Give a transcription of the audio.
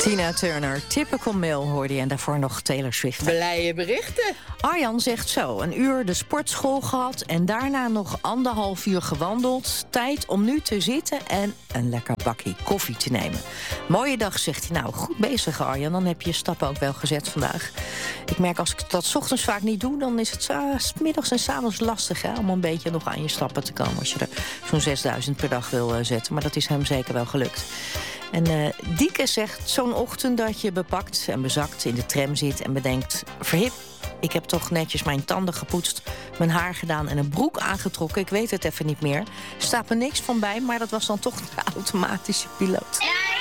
Tina Turner, Typical Male hoorde je en daarvoor nog Taylor Swift. Blije berichten. Arjan zegt zo, 1 uur de sportschool gehad en daarna nog 1,5 uur gewandeld. Tijd om nu te zitten en een lekker bakje koffie te nemen. Mooie dag, zegt hij. Nou, goed bezig Arjan, dan heb je je stappen ook wel gezet vandaag. Ik merk als ik dat 's ochtends vaak niet doe, dan is het 's middags en 's avonds lastig hè, om een beetje nog aan je stappen te komen. Als je er zo'n 6000 per dag wil zetten, maar dat is hem zeker wel gelukt. En Dieke zegt, zo'n ochtend dat je bepakt en bezakt in de tram zit en bedenkt, verhip, ik heb toch netjes mijn tanden gepoetst, mijn haar gedaan en een broek aangetrokken. Ik weet het even niet meer. Staat me niks van bij, maar dat was dan toch de automatische piloot. Ja,